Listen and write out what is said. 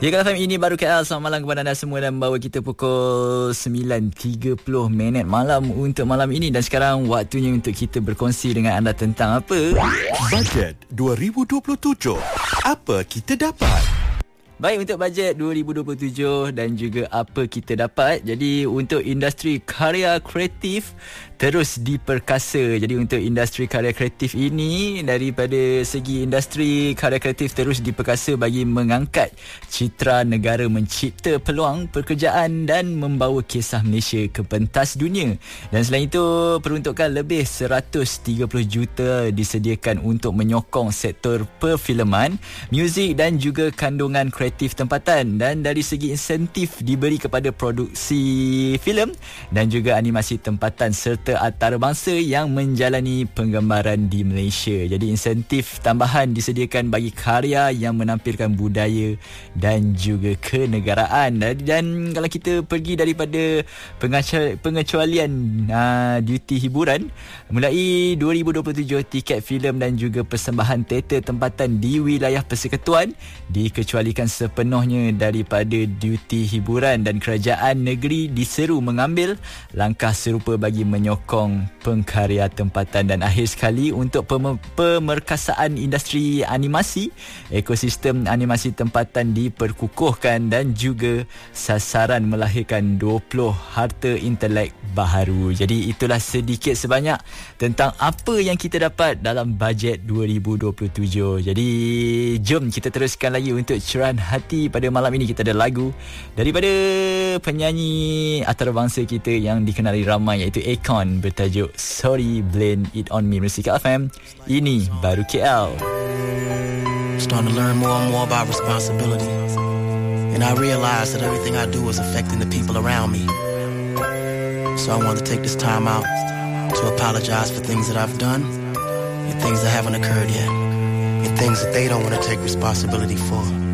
Ya, KLFM, ini baru KL. Selamat malam kepada anda semua dan bawa kita pukul 9.30 malam untuk malam ini. Dan sekarang waktunya untuk kita berkongsi dengan anda tentang apa? Bajet 2027. Apa kita dapat? Baik, untuk bajet 2027 dan juga apa kita dapat. Jadi untuk industri karya kreatif terus diperkasa. Jadi untuk industri karya kreatif ini, daripada segi industri karya kreatif terus diperkasa bagi mengangkat citra negara, mencipta peluang pekerjaan dan membawa kisah Malaysia ke pentas dunia. Dan selain itu, peruntukan lebih 130 juta disediakan untuk menyokong sektor perfilman, muzik dan juga kandungan kreatif tempatan. Dan dari segi insentif diberi kepada produksi filem dan juga animasi tempatan serta antarabangsa yang menjalani penggambaran di Malaysia. Jadi insentif tambahan disediakan bagi karya yang menampilkan budaya dan juga kenegaraan. Dan kalau kita pergi daripada pengecualian duty hiburan, mulai 2027 tiket filem dan juga persembahan teater tempatan di wilayah Persekutuan dikecualikan sepenuhnya daripada duty hiburan, dan kerajaan negeri diseru mengambil langkah serupa bagi menyokong pengkarya tempatan. Dan akhir sekali, untuk pemerkasaan industri animasi, ekosistem animasi tempatan diperkukuhkan dan juga sasaran melahirkan 20 harta intelek baharu. Jadi itulah sedikit sebanyak tentang apa yang kita dapat dalam bajet 2027. Jadi jom kita teruskan lagi untuk curahan hati pada malam ini. Kita ada lagu daripada penyanyi antarabangsa kita yang dikenali ramai, iaitu Akon, bertajuk Sorry Blame It On Me. Musik KLFM, ini baru KL. Starting to learn more and more about responsibility, and I realize that everything I do is affecting the people around me. So I want to take this time out to apologize for things that I've done and things that haven't occurred yet, and things that they don't want to take responsibility for.